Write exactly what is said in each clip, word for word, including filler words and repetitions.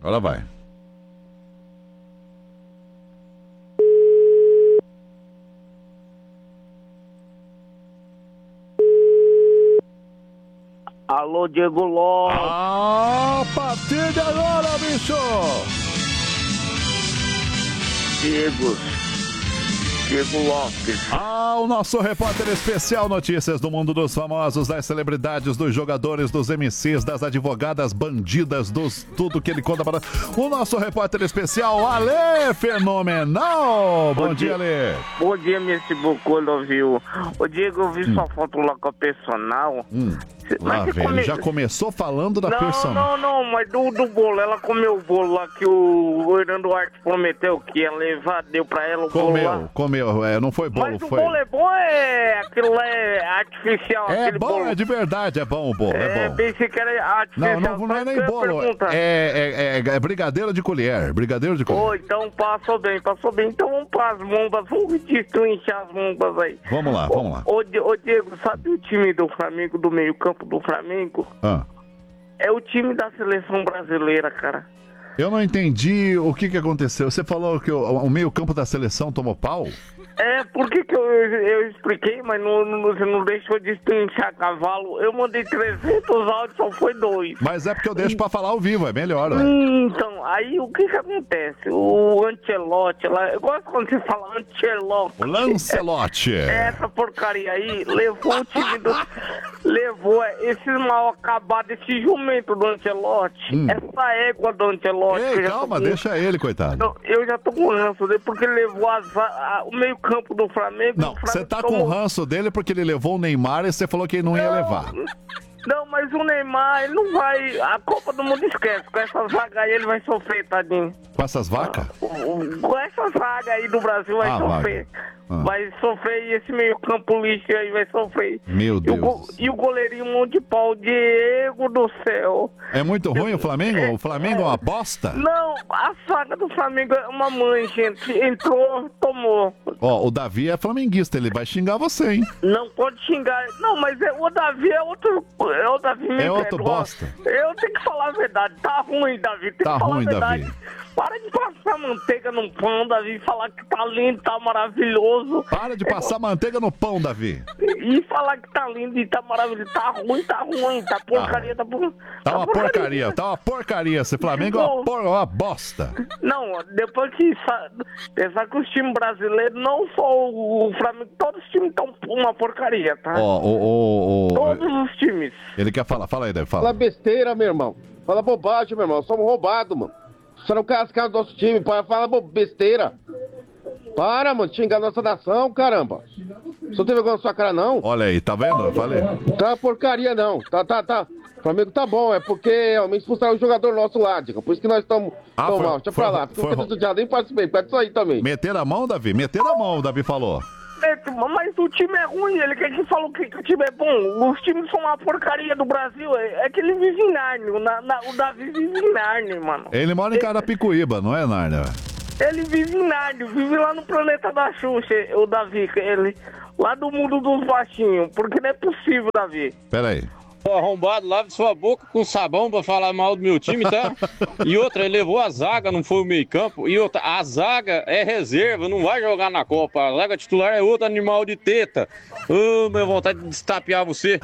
Agora vai. Alô, Diego Lopes. Ah, a partir de agora, bicho. Diego. Diego Lopes. Ah, o nosso repórter especial, notícias do mundo dos famosos, das celebridades, dos jogadores, dos M Cs, das advogadas bandidas, dos tudo que ele conta para... O nosso repórter especial, Ale Fenomenal. Bom, Bom dia, dia, Ale. Bom dia, Messi Bocolo, viu? Ô, Diego, eu vi hum. sua foto lá com a personal. Hum. Lá, velho, come... ele já começou falando da não, personal. Não, não, não, mas do, do bolo. Ela comeu o bolo lá que o Hernando Duarte prometeu que ia levar, deu pra ela o comeu, bolo lá. Comeu, é, não foi bolo, mas foi... o bolo é bom, é... aquilo lá é artificial. É bom, bolo. é de verdade, é bom o bolo, é, é bom. Pensei que era artificial. Não, não, não é nem bolo, é, é, é, é brigadeiro de colher, brigadeiro de colher. Ô, então passou bem, passou bem. Então vamos para as bombas, vamos destrinchar as bombas aí. Vamos lá, vamos lá. Ô, ô Diego, sabe o time do Flamengo, do meio campo do Flamengo? Ah. É o time da seleção brasileira, cara. Eu não entendi o que que aconteceu. Você falou que o, o meio campo da seleção tomou pau? É, por que que eu, eu expliquei, mas não, não, você não deixou de destrinchar cavalo. Eu mandei trezentos áudios, só foi dois. Mas é porque eu deixo pra falar ao vivo, é melhor, ué. Então, aí o que que acontece? O Ancelotti, lá, eu gosto quando você fala Ancelotti. O Lancelotti. É, essa porcaria aí levou o time do... levou esses mal acabados, esse jumento do Ancelotti, hum. essa égua do Ancelotti. Ei, calma, com... deixa ele, coitado. Eu, eu já tô com ranço dele, porque ele levou as, a, o meio campo do Flamengo. Não, você tá tomou... com ranço dele porque ele levou o Neymar e você falou que ele não, não ia levar. Não, mas o Neymar, ele não vai... A Copa do Mundo esquece. Com essa zaga aí, ele vai sofrer, tadinho. Com essas vacas? Com essa zaga aí do Brasil, vai ah, sofrer. Ah. Vai sofrer e esse meio campo lixo aí vai sofrer. Meu Deus. E o, go... e o goleirinho mão de pau, Diego do céu. É muito ruim o Flamengo? É, o Flamengo é uma bosta? Não, a zaga do Flamengo é uma mãe, gente. Entrou, tomou. Ó, o Davi é flamenguista, ele vai xingar você, hein? Não pode xingar. Não, mas é, o Davi é outro... É, o Davi me é outro bosta. Eu tenho que falar a verdade. Tá ruim, Davi. Tem tá que falar ruim, a verdade. Davi. Para de passar manteiga no pão, Davi. Falar que tá lindo, tá maravilhoso. Para de passar é... manteiga no pão, Davi. E falar que tá lindo e tá maravilhoso. Tá ruim, tá ruim. Tá porcaria, tá, por... tá, tá uma porcaria. porcaria. Tá uma porcaria. Esse Flamengo é uma, por... uma bosta. Não, depois que... Pensar que os times brasileiros, não só o Flamengo, todos os times estão uma porcaria, tá? Ó, oh, oh, oh, todos os times. Ele quer falar. Fala aí, Davi. Fala. Fala besteira, meu irmão. Fala bobagem, meu irmão. Somos roubados, mano. Você não quer as caras do nosso time, para falar besteira. Para, mano, xingar a nossa nação, caramba. Você não tem vergonha na sua cara, não? Olha aí, tá vendo? Eu falei. Tá porcaria, não. Tá, tá, tá. O Flamengo tá bom, é porque realmente expulsaram o jogador nosso lá, diga. Por isso que nós estamos ah, tão foi, mal. Deixa foi, pra lá. Porque foi, o Pedro nem participei, pode isso aí também. Meter a mão, Davi? Meter a mão, o Davi falou. Mas o time é ruim, ele quer que falou que, que o time é bom. Os times são uma porcaria do Brasil. É, é que ele vive em Nárnia. Na, na, o Davi vive em Nárnia, mano. Ele mora em Carapicuíba, não é, Nárnia? Ele vive em Nárnia, vive lá no planeta da Xuxa, o Davi. Ele, lá do mundo dos baixinhos. Porque não é possível, Davi. Pera aí. Arrombado, lave sua boca com sabão pra falar mal do meu time, tá? E outra, ele levou a zaga, não foi o meio campo. E outra, a zaga é reserva, não vai jogar na Copa. A zaga titular é outro animal de teta. Ô, oh, minha vontade de destapear você.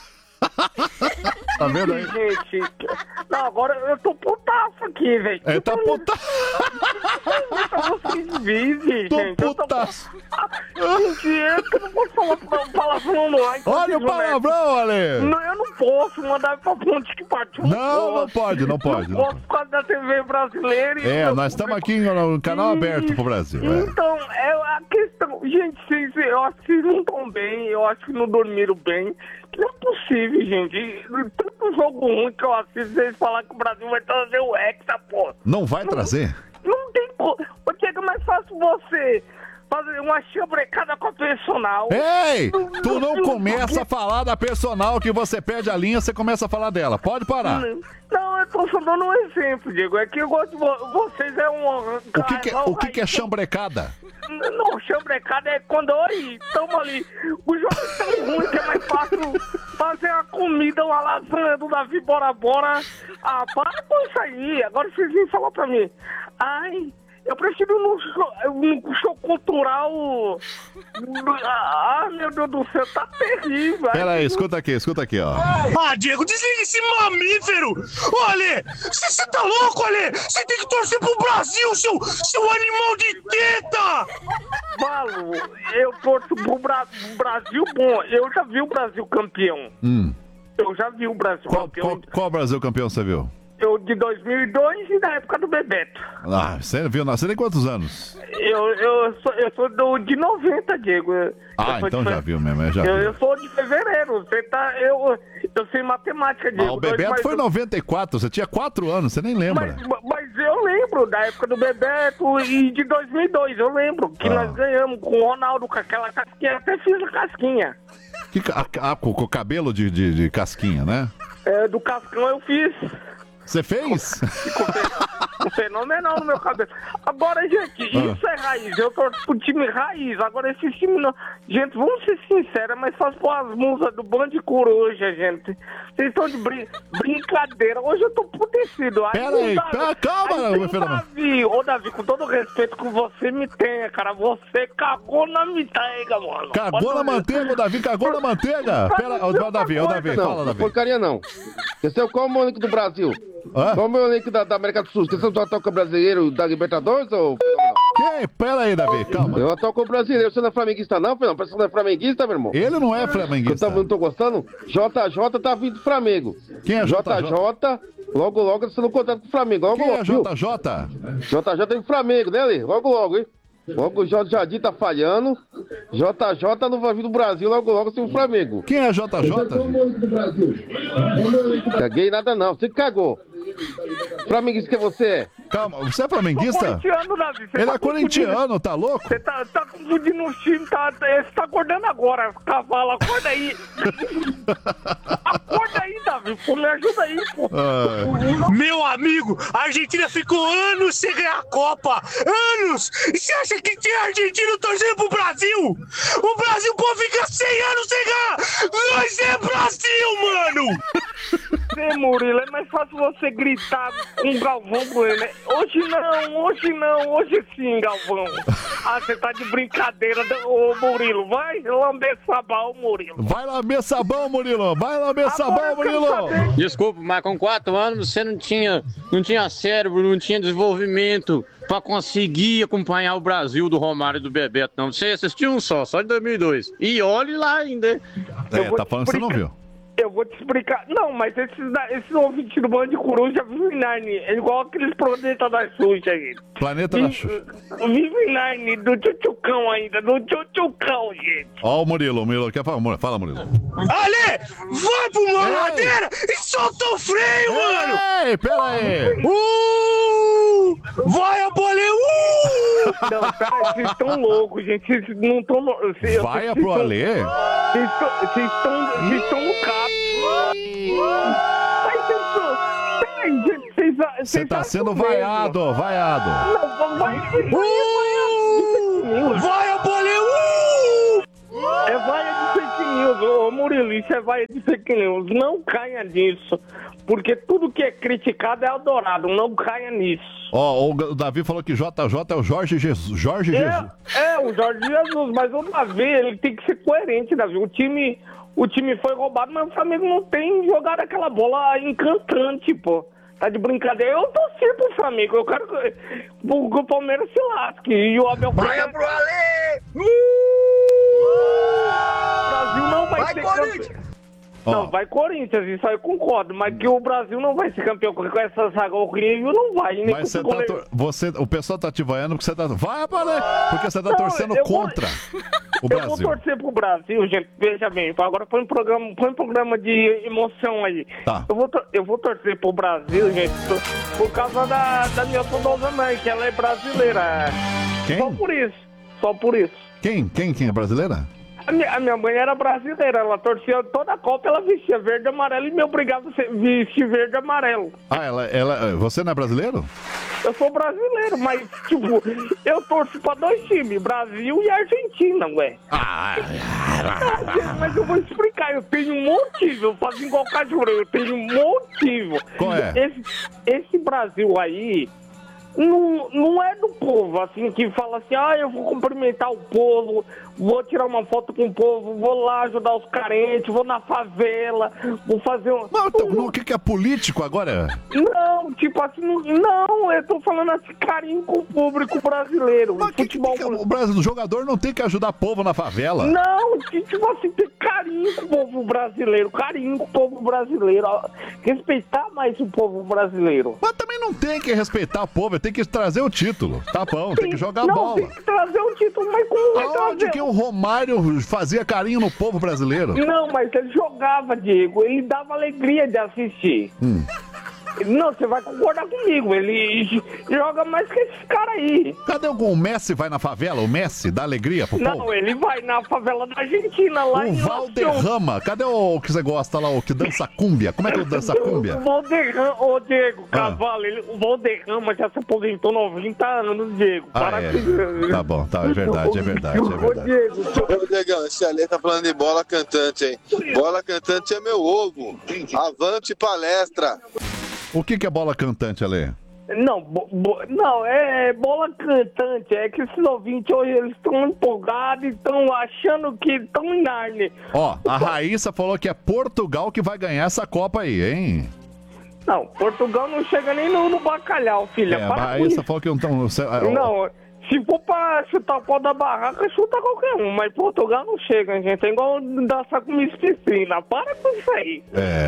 Tá vendo aí? Gente, não, agora eu tô putaço aqui, velho. É, tá putaço. Vocês vivem, tô gente. Putaço. Tô... Gente, eu que não posso falar palavrão no ar. Olha o palavrão, Ale. Não, eu não posso mandar pra ponte que partiu. Não, não pode, não pode. Não, não posso por causa da T V brasileira. É, eu... nós estamos aqui no canal aberto pro Brasil. Então, é, é a questão... Gente, vocês, eu acho que vocês não estão bem, eu acho que não dormiram bem. Não é possível, gente. Tanto jogo ruim que eu assisto, vocês falar que o Brasil vai trazer o Hexa, pô. Não vai não, trazer? Não tem como. Ô, Diego, é mais fácil você fazer uma chambrecada com a personal. Ei! Tu não começa a falar da personal que você perde a linha, você começa a falar dela. Pode parar. Não, não eu tô só dando um exemplo, Diego. É que eu gosto de vo- vocês, é um... O que, que, é, o que, que é chambrecada? Não, chambrecada é quando aí, tamo ali. O jogo é tão ruim que é mais fácil fazer a comida, uma lasanha do Davi Bora Bora. Ah, para com isso aí. Agora vocês vêm falar pra mim. Ai, eu prefiro no show, no show cultural. Ah, meu Deus do céu, tá terrível. Pera aí, escuta aqui, escuta aqui, ó. Ah, Diego, desliga esse mamífero! Ô, Ale, você tá louco, Ale? Você tem que torcer pro Brasil, seu, seu animal de teta! Falo, eu torço pro Bra- Brasil bom. Eu já vi o Brasil campeão. Hum. Eu já vi o Brasil Qual, campeão. qual, qual Brasil campeão você viu? Eu de dois mil e dois e da época do Bebeto. Ah, você viu? Você tem quantos anos? Eu, eu, sou, eu sou do, de noventa, Diego. Eu Ah, sou então de fe- já viu mesmo, eu já Eu, vi. eu sou de fevereiro. Você tá. Eu, eu sei matemática, Diego. Ah, o Dois Bebeto mais foi em um- noventa e quatro, você tinha quatro anos, você nem lembra. Mas, mas eu lembro da época do Bebeto e de dois mil e dois. Eu lembro que Ah. nós ganhamos com o Ronaldo, com aquela casquinha. Até fiz a casquinha. Que ca- ah, com, com o cabelo de, de, de casquinha, né? É, do Cascão eu fiz. Você fez? Ficou fe- fenomenal no meu cabelo. Agora, gente, Ah. isso é raiz. Eu torço pro time raiz. Agora, esse time não. Gente, vamos ser sinceros, mas faz pôr as musas do Band Coruja, gente. Vocês estão de brin- brincadeira. Hoje eu tô putecido. Pera aí, o Davi- pera- calma, aí tem meu o fenômeno. Davi, ô Davi, com todo o respeito que você me tenha, cara, você cagou na manteiga, mano. Cagou Pode na ver. manteiga, o Davi cagou na manteiga? Pera, ô, Davi, ô Davi, Não, fala, não Davi. porcaria não. Esqueceu qual é o elenco do Brasil? Hã? Qual é o elenco da, da América do Sul? Esqueceu do Atoca brasileiro da Libertadores ou... Quem? Pera aí, Davi, calma. Eu atoco brasileiro, você não é flamenguista não, Fernando? Parece que você não é flamenguista, meu irmão. Ele não é Eu flamenguista. tava- não tô gostando? J J tá vindo do Flamengo. Quem é J J? J J, logo logo você não contrata com o Flamengo. Logo, Quem é logo, viu? J J? J J tem Flamengo, né, Ale? Logo logo, hein? Logo o J J tá falhando. J J não vai vir do Brasil logo logo sem o Flamengo. Quem é J J? Caguei nada não, você que cagou. Flamenguista que você é? Calma, você é Sou flamenguista? corintiano, Davi. Você Ele tá é corintiano, tá louco? Você tá, tá confundindo os times, tá, você tá acordando agora, cavalo, acorda aí. Acorda aí, Davi, pô, me ajuda aí, pô. Ah, Meu amigo, a Argentina ficou anos sem ganhar a Copa! Anos! E você acha que tinha argentino torcendo pro Brasil? O Brasil pode ficar cem anos sem ganhar! Nós é Brasil, mano! Você, Murilo, é mais fácil você gritar com o Galvão com ele, né? Hoje não, hoje não, hoje sim, Galvão. Ah, você tá de brincadeira, ô Murilo, vai lamber sabão, Murilo. vai lamber sabão, Murilo! Vai lamber Agora sabão, eu quero Murilo! saber- Desculpa, mas com quatro anos você não tinha, não tinha cérebro, não tinha desenvolvimento pra conseguir acompanhar o Brasil do Romário e do Bebeto, não. Você assistiu um só, só de dois mil e dois. E olhe lá ainda. É, vou tá te falando que você não explicar. viu. Eu vou te explicar. Não, mas esses, da- esses ouvintes do Band de Coruja vivem em Narnia. É igual aqueles planetas da Xuxa aí. Planeta da Xuxa. Vive em Narnia, do tchutchucão ainda, do tchutchucão, gente. Ó o Murilo, o Murilo quer falar. Fala, Murilo. Ale, vai pro uma ladeira e solta o freio, mano! Ei, pera aí! Uh! Vai a bola! Uh! Não, peraí, vocês estão loucos, gente. Vocês não estão. Vai pro Alê? Vocês estão. Vocês estão. Vocês estão no cap. Mas vocês estão. Peraí, gente, vocês. Você tá sendo vaiado, vaiado. Não, vai. Uh! Vai a bola! Uh! É vaia de fake news, ô Murilo, isso é vaia de fake news. Não caia nisso, porque tudo que é criticado é adorado, não caia nisso. Ó, o Davi falou que J J é o Jorge Jesus. Jorge Jesus. É, é, o Jorge Jesus, mas o Davi, ele tem que ser coerente, Davi. O time, o time foi roubado, mas o Flamengo não tem jogado aquela bola encantante, pô. Tá de brincadeira. Eu torci pro Flamengo, eu quero que, que o Palmeiras se lasque. E o Abel Vai pro Ale! O Brasil não vai, Vai, ser Corinthians! campeão. Ó, Não, vai Corinthians, isso aí eu concordo, mas que o Brasil não vai ser campeão com essa zaga horrível, não vai. Nem mas com você o tá. goleiro. tor- Você, o pessoal tá te vaiando porque você tá. Vai, Alê! Porque você tá Não, torcendo eu vou- contra o Eu vou Brasil. torcer pro Brasil, gente, veja bem, agora põe um programa, põe um programa de emoção aí. Tá. Eu vou, tor- eu vou torcer pro Brasil, gente, por- por causa da, da minha saudosa mãe, que ela é brasileira. Quem? Só por isso, só por isso. Quem? Quem? Quem é brasileira? A minha, a minha mãe era brasileira, ela torcia toda a Copa, ela vestia verde e amarelo e me obrigava a vestir verde e amarelo. Ah, ela, ela, você não é brasileiro? Eu sou brasileiro, mas, tipo, eu torço pra dois times, Brasil e Argentina, ué. Ah, Ah, mas eu vou explicar, eu tenho um motivo, eu faço igual cachorro, eu tenho um motivo. Qual é? Esse, esse Brasil aí não, não é do povo, assim, que fala assim, ah, eu vou cumprimentar o povo, vou tirar uma foto com o povo, vou lá ajudar os carentes, vou na favela, vou fazer um... Não, então, o que, que é político agora? Não, tipo assim, não, eu tô falando assim, carinho com o público brasileiro. Mas que, futebol que, que, o, Brasil, o jogador não tem que ajudar povo na favela? Não, tipo assim, ter carinho com o povo brasileiro, carinho com o povo brasileiro, ó, respeitar mais o povo brasileiro. Mas também não tem que respeitar o povo, tem que trazer o título, tá bom, tem que jogar não, bola. Tem que trazer o título, mas como vai Onde trazer? que o Romário fazia carinho no povo brasileiro? Não, mas ele jogava, Diego, ele dava alegria de assistir. Hum. Não, você vai concordar comigo, ele joga mais que esses caras aí. Cadê o, o Messi vai na favela? O Messi dá alegria pro Não, povo? ele vai na favela da Argentina, lá O em Valderrama, cadê o que você gosta lá, o que dança cúmbia? Como é que é o dança cúmbia? O Valderrama, ô Diego, Ah. Cavalo, ele, o Valderrama já se aposentou noventa anos, Diego. Ah, Para é. com- Tá bom, tá, é verdade, é verdade, é Ô, verdade. Diego, Ô, Diegão, esse ali tá falando de bola cantante, hein? Bola cantante é meu ovo. Avante palestra. O que que é bola cantante, Ale? não, bo- bo- não, é bola cantante, é que esses ouvintes hoje eles estão empolgados e estão achando que estão em Narnia. Ó, a Raíssa falou que é Portugal que vai ganhar essa Copa aí, hein? Não, Portugal não chega nem no, no bacalhau, filha. É, a Para com Raíssa isso. falou que não tão... Não, se for pra chutar o pau da barraca, chuta qualquer um, mas Portugal não chega, gente. É igual dançar com Miss Piscina. Para com isso aí.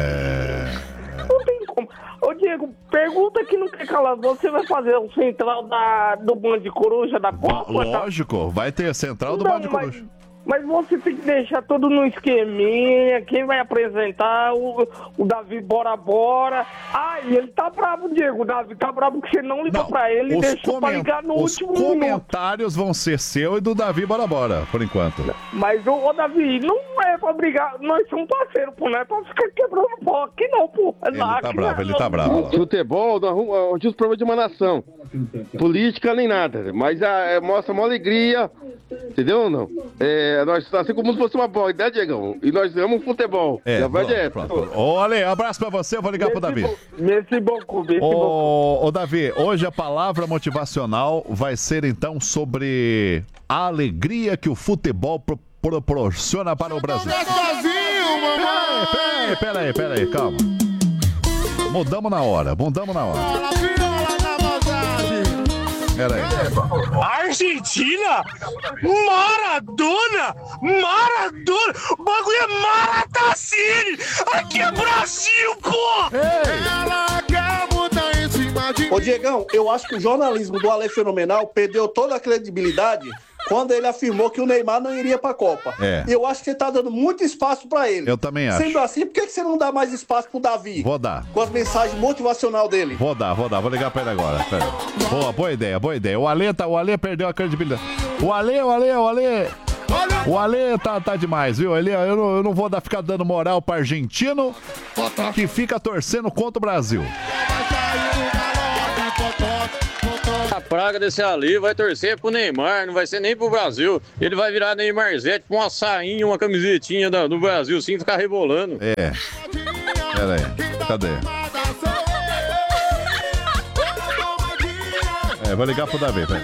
É... Não tem como. Ô, Diego, pergunta que não quer calar. Você vai fazer o central da, do Band de Coruja da Copa? tá? Lógico, vai ter a central do Não, Band de mas- Coruja. Mas você tem que deixar tudo no esqueminha. Quem vai apresentar? O, o Davi Bora Bora. Ah, e ele tá bravo, Diego. O Davi tá bravo que você não ligou Não, pra ele e os, deixou pra comen- ligar no os último minuto. comentários vão ser seu e do Davi Bora Bora, por enquanto. Mas, ô, ô, Davi, não é pra brigar. Nós somos parceiros, pô. Não é pra ficar quebrando pó aqui, não, pô. Ele tá bravo, ele tá bravo. Futebol, não arruma, é o problema de uma nação. Política nem nada. Mas a, é, mostra uma alegria. Entendeu ou não? É, nós, assim como se fosse uma bola, né, Diegão? E nós amamos futebol. É, Já vai pronto, direto. pronto. Ô, Ale, abraço pra você, eu vou ligar pro Davi. Merci beaucoup, merci beaucoup. Ô, ô, Davi, hoje a palavra motivacional vai ser então sobre a alegria que o futebol pro- proporciona para o Brasil. Peraí, peraí, peraí, peraí, calma. Mudamos na hora, mudamos na hora. Peraí. Argentina? Maradona? Maradona? O bagulho é Maratacine! Aqui é Brasil, pô! Ô Diegão, eu acho que o jornalismo do Ale Fenomenal perdeu toda a credibilidade quando ele afirmou que o Neymar não iria pra Copa. É. Eu acho que você tá dando muito espaço pra ele. Eu também acho. Sendo assim, por que que você não dá mais espaço pro Davi? Vou dar. Com as mensagens motivacional dele. Vou dar, vou dar, vou ligar pra ele agora. Pera. Boa, boa ideia, boa ideia. O Ale, tá, o Ale perdeu a credibilidade. O Ale, o Ale, o Ale. O Ale tá, tá demais, viu? Ele, eu, não, eu não vou dar, ficar dando moral pra argentino que fica torcendo contra o Brasil. A praga desse ali vai torcer pro Neymar, não vai ser nem pro Brasil. Ele vai virar Neymarzete com uma sainha, uma camisetinha da- do Brasil, sim, ficar rebolando. É. Pera aí, cadê? É, vou ligar pro Davi, pera.